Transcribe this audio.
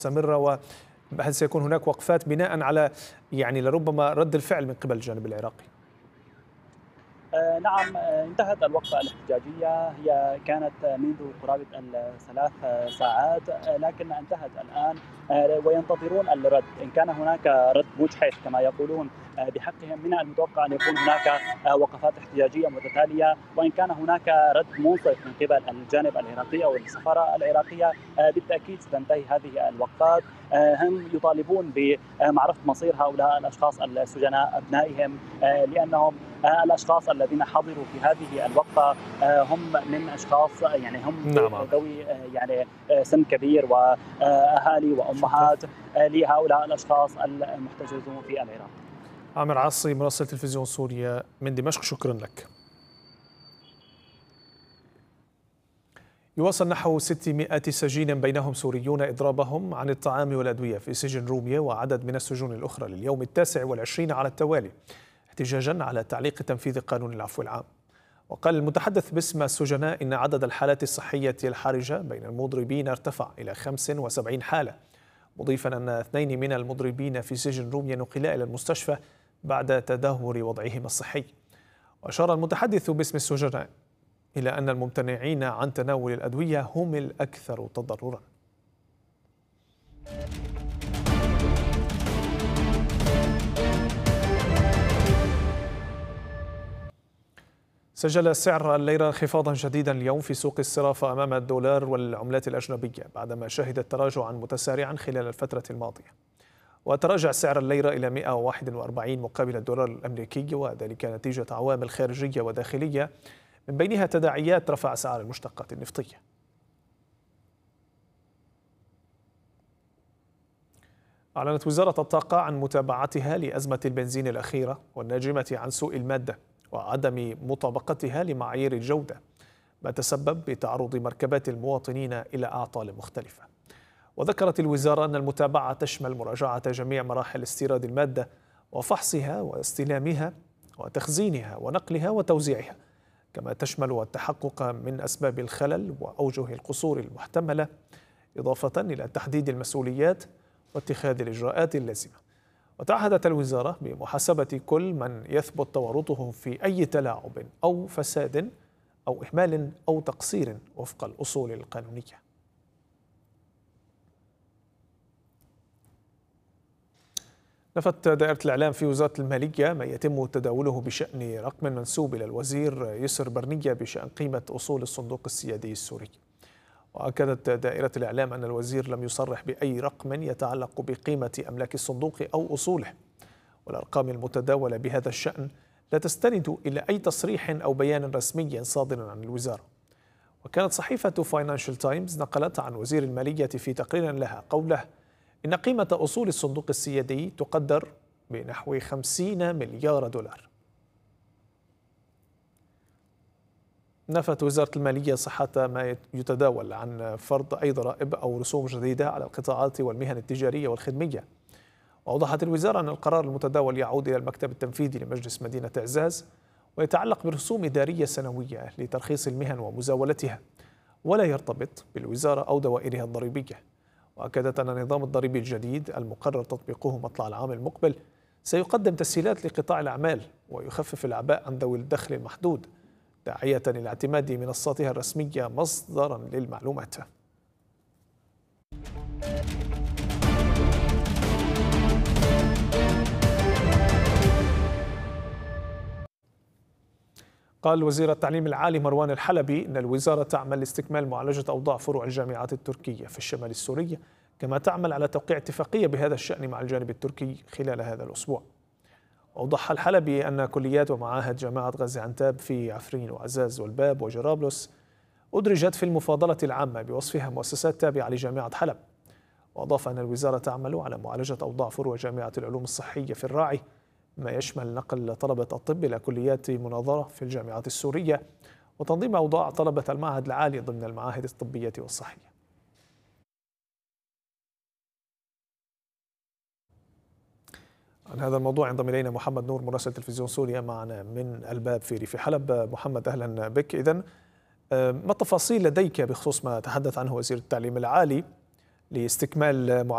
مستمرة، وهل سيكون هناك وقفات بناء على لربما رد الفعل من قبل الجانب العراقي؟ نعم، انتهت الوقفة الاحتجاجية. هي كانت منذ قرابة الثلاث ساعات، لكن انتهت الآن، وينتظرون الرد. إن كان هناك رد مجحف كما يقولون بحقهم، من المتوقع أن يكون هناك وقفات احتجاجية متتالية، وإن كان هناك رد منصف من قبل الجانب العراقي أو السفارة العراقية بالتأكيد ستنتهي هذه الوقفات. هم يطالبون بمعرفة مصير هؤلاء الأشخاص السجناء أبنائهم، لأنهم الاشخاص الذين حضروا في هذه الوقفه هم من اشخاص هم نعم. ذوي سن كبير، واهالي شكرا. وامهات لهؤلاء الاشخاص المحتجزون في العراق. عامر عاصي مراسل تلفزيون سوريا من دمشق، شكرا لك. يواصل نحو 600 سجين بينهم سوريون إضرابهم عن الطعام والأدوية في سجن رومية وعدد من السجون الأخرى لليوم 29 على التوالي، احتجاجا على تعليق تنفيذ قانون العفو العام. وقال المتحدث باسم السجناء إن عدد الحالات الصحية الحرجة بين المضربين ارتفع إلى 75 حالة، مضيفا أن 2 من المضربين في سجن رومية نقلا إلى المستشفى بعد تدهور وضعهما الصحي. وأشار المتحدث باسم السجناء إلى أن الممتنعين عن تناول الأدوية هم الأكثر تضررا. سجل سعر الليرة انخفاضا جديدا اليوم في سوق الصرافة أمام الدولار والعملات الأجنبية، بعدما شهدت تراجعا متسارعا خلال الفترة الماضية. وتراجع سعر الليرة إلى 141 مقابل الدولار الأمريكي، وذلك نتيجة عوامل خارجية وداخلية من بينها تداعيات رفع أسعار المشتقات النفطية. أعلنت وزارة الطاقة عن متابعتها لأزمة البنزين الأخيرة والناجمة عن سوء المادة وعدم مطابقتها لمعايير الجودة، ما تسبب بتعرض مركبات المواطنين إلى أعطال مختلفة. وذكرت الوزارة أن المتابعة تشمل مراجعة جميع مراحل استيراد المادة وفحصها واستلامها وتخزينها ونقلها وتوزيعها، كما تشمل التحقق من أسباب الخلل وأوجه القصور المحتملة، إضافة إلى تحديد المسؤوليات واتخاذ الإجراءات اللازمة. وتعهدت الوزارة بمحاسبة كل من يثبت تورطه في أي تلاعب أو فساد أو إهمال أو تقصير وفق الأصول القانونية. نفت دائرة الإعلام في وزارة المالية ما يتم تداوله بشأن رقم منسوب إلى الوزير يسر برنية بشأن قيمة أصول الصندوق السيادي السوري. وأكدت دائرة الإعلام أن الوزير لم يصرح بأي رقم يتعلق بقيمة أملاك الصندوق أو أصوله، والأرقام المتداولة بهذا الشأن لا تستند إلى أي تصريح أو بيان رسمي صادر عن الوزارة. وكانت صحيفة فاينانشال تايمز نقلت عن وزير المالية في تقرير لها قوله إن قيمة أصول الصندوق السيادي تقدر بنحو 50 مليار دولار. نفت وزارة المالية صحة ما يتداول عن فرض أي ضرائب أو رسوم جديدة على القطاعات والمهن التجارية والخدمية. وأوضحت الوزارة أن القرار المتداول يعود إلى المكتب التنفيذي لمجلس مدينة إعزاز، ويتعلق برسوم إدارية سنوية لترخيص المهن ومزاولتها، ولا يرتبط بالوزارة أو دوائرها الضريبية. وأكدت أن النظام الضريبي الجديد المقرر تطبيقه مطلع العام المقبل سيقدم تسهيلات لقطاع الأعمال ويخفف الأعباء عن ذوي الدخل المحدود، داعية إلى اعتماد منصاتها الرسمية مصدرا للمعلومات. قال وزير التعليم العالي مروان الحلبي إن الوزارة تعمل لاستكمال معالجة أوضاع فروع الجامعات التركية في الشمال السوري، كما تعمل على توقيع اتفاقية بهذا الشأن مع الجانب التركي خلال هذا الأسبوع. أوضح الحلبي أن كليات ومعاهد جامعة غازي عنتاب في عفرين وعزاز والباب وجرابلس أدرجت في المفاضلة العامة بوصفها مؤسسات تابعة لجامعة حلب. وأضاف أن الوزارة تعمل على معالجة أوضاع فروع جامعة العلوم الصحية في الراعي، ما يشمل نقل طلبة الطب إلى كليات مناظرة في الجامعات السورية، وتنظيم أوضاع طلبة المعهد العالي ضمن المعاهد الطبية والصحية. عن هذا الموضوع ينضم إلينا محمد نور مراسل تلفزيون سوريا معنا من الباب في ريف حلب. محمد أهلا بك. إذن ما التفاصيل لديك بخصوص ما تحدث عنه وزير التعليم العالي لاستكمال